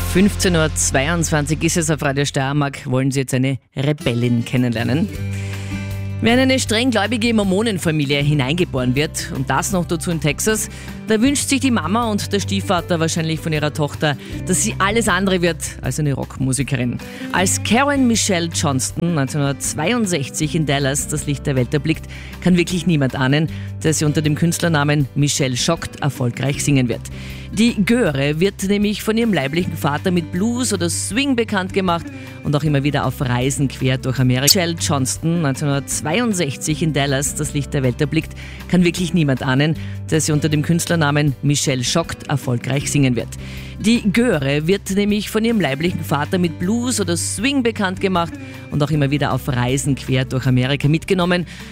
15.22 Uhr ist es auf Radio Steiermark. Wollen Sie jetzt eine Rebellin kennenlernen? Wer in eine strenggläubige Mormonenfamilie hineingeboren wird, und das noch dazu in Texas, da wünscht sich die Mama und der Stiefvater wahrscheinlich von ihrer Tochter, dass sie alles andere wird als eine Rockmusikerin. Als Karen Michelle Johnston 1962 in Dallas das Licht der Welt erblickt, kann wirklich niemand ahnen, dass sie unter dem Künstlernamen Michelle Schockt erfolgreich singen wird. Die Göre wird nämlich von ihrem leiblichen Vater mit Blues oder Swing bekannt gemacht und auch immer wieder auf Reisen quer durch Amerika. Michelle Johnston 1962 in Dallas das Licht der Welt erblickt, kann wirklich niemand ahnen, dass sie unter dem Künstlernamen Michelle Schockt erfolgreich singen wird. Die Göre wird nämlich von ihrem leiblichen Vater mit Blues oder Swing bekannt gemacht und auch immer wieder auf Reisen quer durch Amerika mitgenommen.